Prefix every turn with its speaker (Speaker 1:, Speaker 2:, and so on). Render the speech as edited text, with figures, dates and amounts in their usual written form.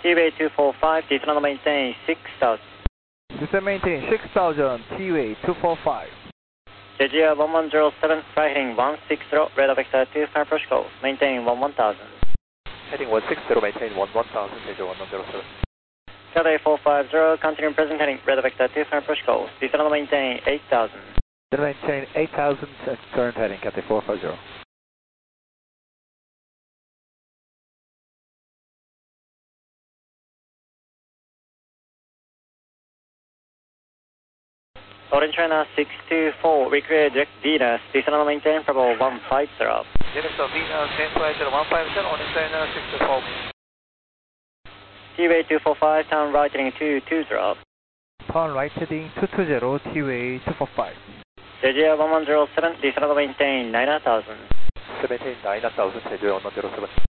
Speaker 1: T-Way 245, descend on maintain 6000.
Speaker 2: Descend maintain 6000, T-Way 245.
Speaker 1: JGR 1107, fly heading 160, radar vector 25 approach goals, maintain 11000.
Speaker 3: Heading 160, maintain 11000, JGR 1107.
Speaker 1: Cathay 450, continue present heading, radar vector 25 approach goals, descend on maintain 8000.
Speaker 2: Descend maintain 8000, current heading, Cathay 450.
Speaker 1: Orange China 624, recreate direct Venus, descend on maintain Bravo 150.
Speaker 3: Venus of Venus, flight 150, Orange China 624.
Speaker 1: T-Way 245, turn right heading 220.
Speaker 2: Turn right heading 220, T-Way 245.
Speaker 1: JGR 1107, descend on maintain 9000.
Speaker 3: Maintain 9000, JGR 1107.